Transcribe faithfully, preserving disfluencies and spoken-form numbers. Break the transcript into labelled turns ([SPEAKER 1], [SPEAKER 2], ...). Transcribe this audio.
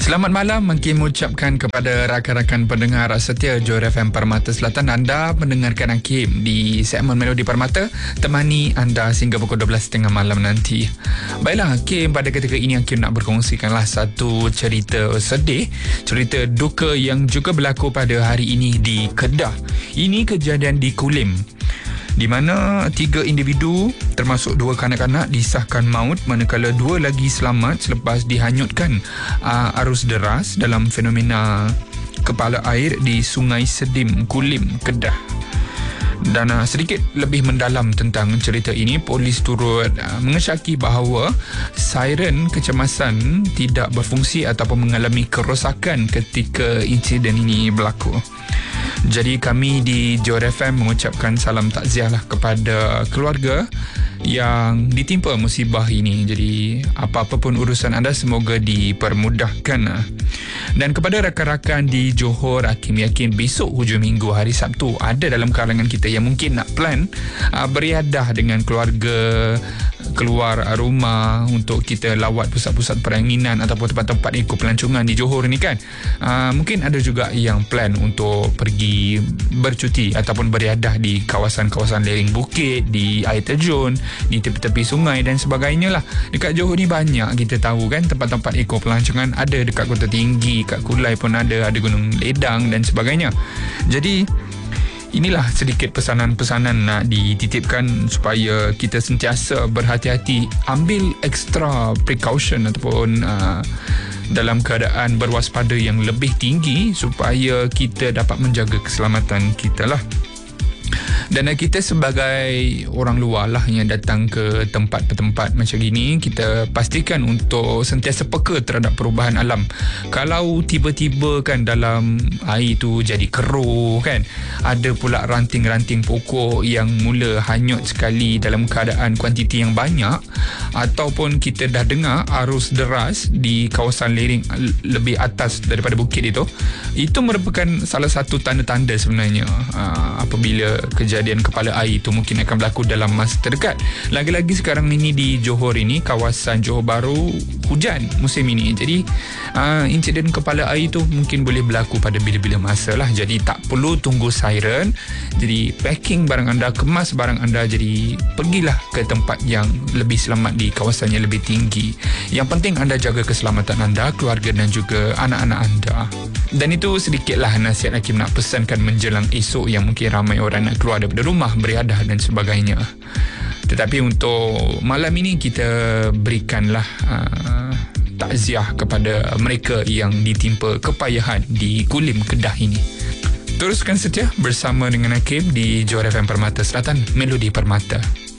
[SPEAKER 1] Selamat malam, Hakim mengucapkan kepada rakan-rakan pendengar setia Johor F M Permata Selatan. Anda mendengarkan Hakim di segmen Melodi Permata, temani anda sehingga pukul dua belas tiga puluh malam nanti. Baiklah Hakim, pada ketika ini Hakim nak berkongsikanlah satu cerita sedih, cerita duka yang juga berlaku pada hari ini di Kedah. Ini kejadian di Kulim, di mana tiga individu termasuk dua kanak-kanak disahkan maut manakala dua lagi selamat selepas dihanyutkan uh, arus deras dalam fenomena kepala air di Sungai Sedim, Kulim, Kedah. Dan uh, sedikit lebih mendalam tentang cerita ini, polis turut uh, mengesyaki bahawa siren kecemasan tidak berfungsi ataupun mengalami kerosakan ketika insiden ini berlaku. Jadi kami di Johor F M mengucapkan salam takziah lah kepada keluarga yang ditimpa musibah ini. Jadi apa-apa pun urusan anda semoga dipermudahkan. Dan kepada rakan-rakan di Johor, Hakim yakin besok hujung minggu hari Sabtu ada dalam kalangan kita yang mungkin nak plan uh, beriadah dengan keluarga, keluar rumah untuk kita lawat pusat-pusat peranginan ataupun tempat-tempat eko pelancongan di Johor ni kan. Uh, mungkin ada juga yang plan untuk pergi bercuti ataupun beriadah di kawasan-kawasan lereng bukit, di air terjun, di tepi-tepi sungai dan sebagainya lah. Dekat Johor ni banyak kita tahu kan tempat-tempat eko pelancongan, ada dekat Kota Tinggi, kat Kulai pun ada, ada Gunung Ledang dan sebagainya. Jadi inilah sedikit pesanan-pesanan nak dititipkan supaya kita sentiasa berhati-hati, ambil extra precaution ataupun uh, dalam keadaan berwaspada yang lebih tinggi supaya kita dapat menjaga keselamatan kita lah. Dan kita sebagai orang luar lah yang datang ke tempat-tempat macam ini, kita pastikan untuk sentiasa peka terhadap perubahan alam. Kalau tiba-tiba kan dalam air tu jadi keruh kan, ada pula ranting-ranting pokok yang mula hanyut sekali dalam keadaan kuantiti yang banyak, ataupun kita dah dengar arus deras di kawasan lereng lebih atas daripada bukit itu, itu merupakan salah satu tanda-tanda sebenarnya aa, apabila kejadian kepala air itu mungkin akan berlaku dalam masa terdekat. Lagi-lagi sekarang ini di Johor ini, kawasan Johor Bahru, hujan musim ini. Jadi uh, insiden kepala air itu mungkin boleh berlaku pada bila-bila masa lah. Jadi tak perlu tunggu siren. Jadi packing barang anda, kemas barang anda. Jadi pergilah ke tempat yang lebih selamat di kawasan yang lebih tinggi. Yang penting anda jaga keselamatan anda, keluarga dan juga anak-anak anda. Dan itu sedikitlah nasihat Hakim nak pesankan menjelang esok yang mungkin ramai orang nak keluar daripada rumah, beriadah dan sebagainya. Tetapi untuk malam ini kita berikanlah uh, takziah kepada mereka yang ditimpa kepayahan di Kulim, Kedah ini. Teruskan setia bersama dengan Hakim di Johor F M Permata Selatan, Melodi Permata.